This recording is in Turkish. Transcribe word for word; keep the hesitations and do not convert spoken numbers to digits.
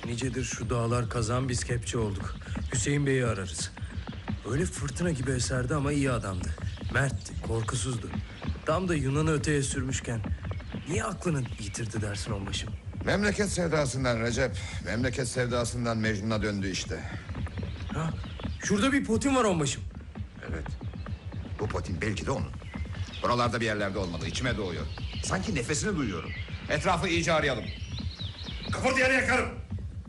Nicedir şu dağlar kazan, biz kepçe olduk. Hüseyin Bey'i ararız. Öyle fırtına gibi eserdi ama iyi adamdı. Mertti, korkusuzdu. Tam da Yunan'ı öteye sürmüşken niye aklını yitirdi dersin onbaşım? Memleket sevdasından Recep. Memleket sevdasından Mecnun'a döndü işte. Ha, şurada bir potin var onbaşım. Evet. Bu potin belki de onun. Buralarda bir yerlerde olmalı. İçime doğuyor. Sanki nefesini duyuyorum. Etrafı iyice arayalım. Kıpırdayanı yakarım.